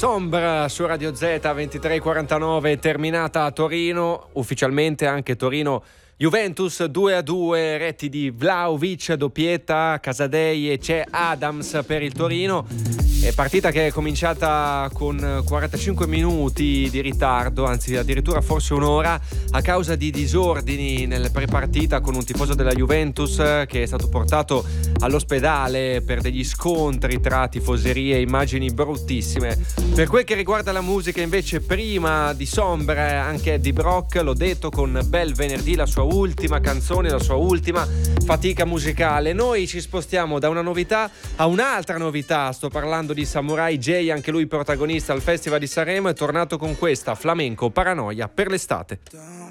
Sombra su Radio Z 23:49, terminata a Torino, ufficialmente anche Torino Juventus 2-2, reti di Vlahovic, doppietta, Casadei e c'è Adams per il Torino. È partita che è cominciata con 45 minuti di ritardo, anzi addirittura forse un'ora, a causa di disordini nel prepartita con un tifoso della Juventus che è stato portato all'ospedale per degli scontri tra tifoserie, immagini bruttissime. Per quel che riguarda la musica invece, prima di Sombra anche Eddie Brock, l'ho detto, con Bel Venerdì, la sua ultima canzone, la sua ultima fatica musicale. Noi ci spostiamo da una novità a un'altra novità, sto parlando di Samurai J, anche lui protagonista al Festival di Sanremo, è tornato con questa, Flamenco Paranoia per l'estate.